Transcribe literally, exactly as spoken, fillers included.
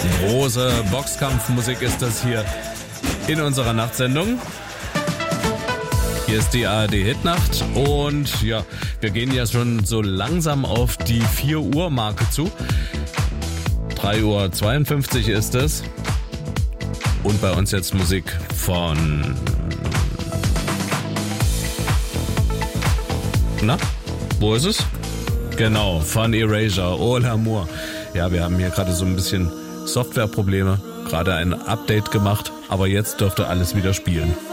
Große Boxkampfmusik ist das hier in unserer Nachtsendung. Hier ist die A R D Hitnacht und ja, wir gehen ja schon so langsam auf die vier Uhr Marke zu. drei Uhr zweiundfünfzig ist es. Und bei uns jetzt Musik von... Na, wo ist es? Genau, von Erasure, Oh l'Amour. Ja, wir haben hier gerade so ein bisschen Softwareprobleme, gerade ein Update gemacht, aber jetzt dürfte alles wieder spielen.